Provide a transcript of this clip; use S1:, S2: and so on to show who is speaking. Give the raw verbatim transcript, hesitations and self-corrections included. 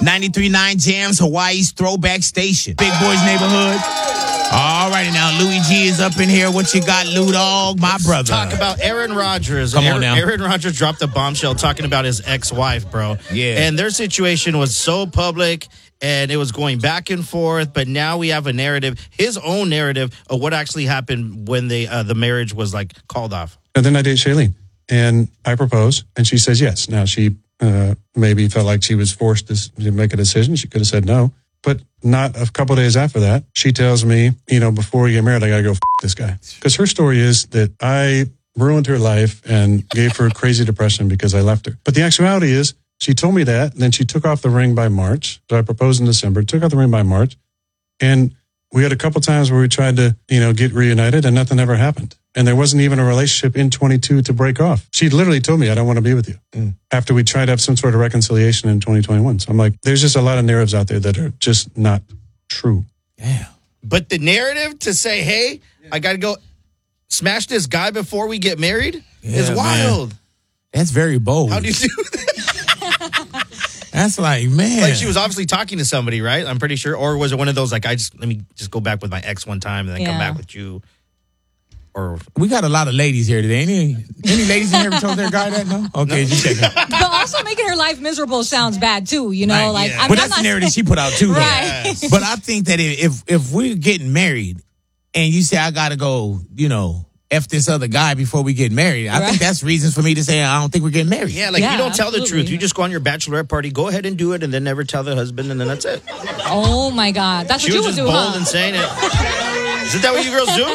S1: ninety-three point nine Jams, Hawaii's throwback station. Big Boys Neighborhood. All righty now, Louis G is up in here. What you got, Lou Dog, my brother?
S2: Talk about Aaron Rodgers.
S1: Come
S2: Aaron,
S1: on now.
S2: Aaron Rodgers dropped a bombshell talking about his ex-wife, bro.
S1: Yeah.
S2: And their situation was so public, and it was going back and forth, but now we have a narrative, his own narrative of what actually happened when they uh, the marriage was, like, called off.
S3: And then I date Shailene, and I propose, and she says yes. Now, she uh, maybe felt like she was forced to make a decision. She could have said no. But not a couple of days after that, she tells me, you know, before we get married, I got to go f*** this guy. Because her story is that I ruined her life and gave her crazy depression because I left her. But the actuality is, she told me that, and then she took off the ring by March. So I proposed in December, took off the ring by March. And we had a couple times where we tried to, you know, get reunited, and nothing ever happened. And there wasn't even a relationship in twenty-two to break off. She literally told me, I don't want to be with you. Mm. After we tried to have some sort of reconciliation in twenty twenty-one. So I'm like, there's just a lot of narratives out there that are just not true.
S1: Yeah.
S2: But the narrative to say, hey, I got to go smash this guy before we get married
S1: Yeah,
S2: is wild.
S1: Man. That's very bold.
S2: How do you do that?
S1: That's like, man.
S2: Like, she was obviously talking to somebody, right? I'm pretty sure. Or was it one of those, like, I just, let me just go back with my ex one time and then
S4: Yeah.
S2: come back with you? Or
S1: We got a lot of ladies here today. Any any ladies in here ever told their guy that? No? Okay, just checking.
S4: But also making her life miserable sounds bad too, you know?
S1: Right,
S4: like,
S2: yeah.
S4: I mean,
S1: But
S4: I'm
S1: that's the
S4: not
S1: narrative
S4: saying-
S1: she put out too, though.
S4: Right.
S1: But I think that if if we're getting married and you say I gotta go, you know, F this other guy before we get married, I
S4: Right.
S1: think that's reasons for me to say I don't think we're getting married.
S2: yeah, like,
S4: Yeah,
S2: you don't tell the
S4: absolutely.
S2: truth. You just go on your bachelorette party, go ahead and do it, and then never tell the husband, and then that's it.
S4: Oh my God. That's
S2: She
S4: what you
S2: was
S4: would
S2: just
S4: do,
S2: bold
S4: huh?
S2: and saying it. Isn't that what you girls do?